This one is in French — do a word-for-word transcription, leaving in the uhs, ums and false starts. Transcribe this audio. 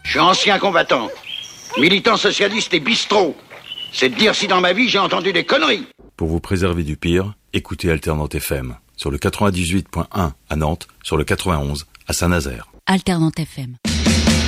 Je suis ancien combattant, militant socialiste et bistrot. C'est de dire si dans ma vie j'ai entendu des conneries. Pour vous préserver du pire, écoutez Alternante F M. Sur le quatre-vingt-dix-huit point un à Nantes, sur le quatre-vingt-onze à Saint-Nazaire. Alternante F M.